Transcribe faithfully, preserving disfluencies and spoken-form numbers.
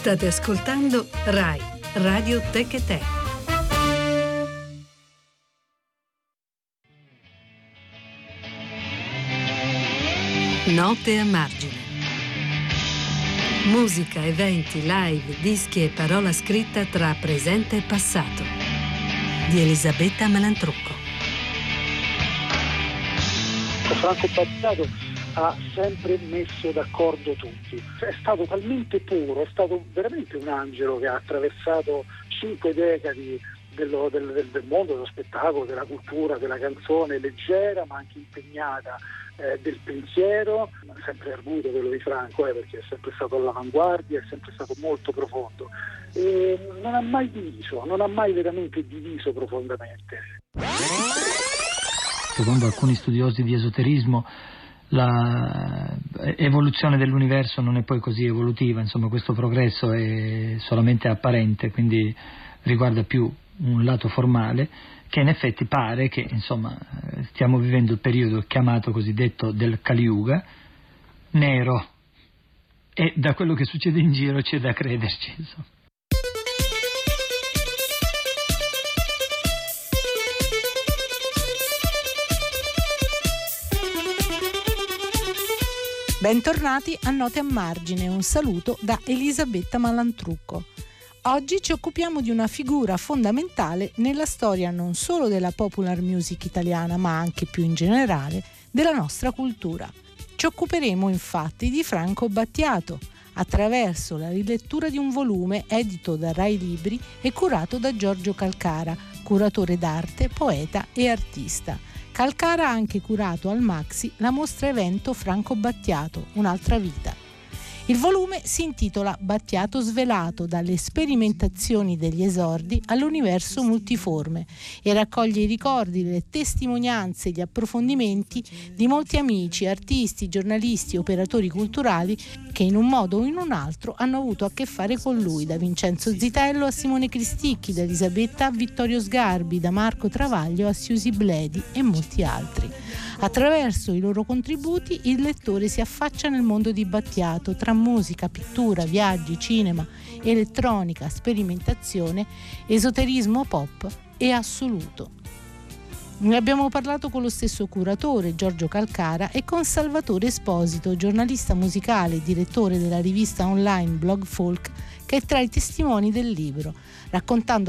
State ascoltando Rai Radio Tech e Te. Note a margine. Musica, eventi, live, dischi e parola scritta tra presente e passato. Di Elisabetta Malantrucco. Franco Battiato ha sempre messo d'accordo tutti. È stato talmente puro, è stato veramente un angelo che ha attraversato cinque decadi dello, del, del, del mondo dello spettacolo, della cultura, della canzone, leggera ma anche impegnata, eh, del pensiero, sempre arguto quello di Franco, eh, perché è sempre stato all'avanguardia, è sempre stato molto profondo. E non ha mai diviso, non ha mai veramente diviso profondamente. Secondo alcuni studiosi di esoterismo, l'evoluzione dell'universo non è poi così evolutiva, insomma questo progresso è solamente apparente, quindi riguarda più un lato formale, che in effetti pare che insomma stiamo vivendo il periodo chiamato cosiddetto del Kali Yuga, nero, e da quello che succede in giro c'è da crederci, insomma. Bentornati a Note a margine, un saluto da Elisabetta Malantrucco. Oggi ci occupiamo di una figura fondamentale nella storia non solo della popular music italiana, ma anche più in generale della nostra cultura. Ci occuperemo infatti di Franco Battiato, attraverso la rilettura di un volume edito da Rai Libri e curato da Giorgio Calcara, curatore d'arte, poeta e artista. Calcara ha anche curato al Maxi la mostra evento Franco Battiato, un'altra vita. Il volume si intitola Battiato svelato, dalle sperimentazioni degli esordi all'universo multiforme, e raccoglie i ricordi, le testimonianze e gli approfondimenti di molti amici, artisti, giornalisti, operatori culturali che in un modo o in un altro hanno avuto a che fare con lui, da Vincenzo Zitello a Simone Cristicchi, da Elisabetta a Vittorio Sgarbi, da Marco Travaglio a Siusi Bledi e molti altri. Attraverso i loro contributi il lettore si affaccia nel mondo di Battiato, tra musica, pittura, viaggi, cinema, elettronica, sperimentazione, esoterismo pop e assoluto. Ne abbiamo parlato con lo stesso curatore, Giorgio Calcara, e con Salvatore Esposito, giornalista musicale e direttore della rivista online Blog Folk, che è tra i testimoni del libro, raccontando